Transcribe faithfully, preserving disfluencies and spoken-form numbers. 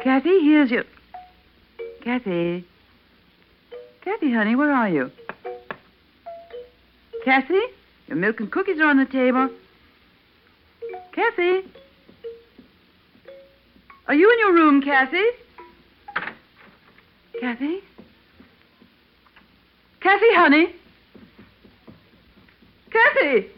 Kathy, here's your... Kathy. Kathy, honey, where are you? Kathy, your milk and cookies are on the table. Kathy? Are you in your room, Kathy? Kathy? Kathy, honey? Kathy!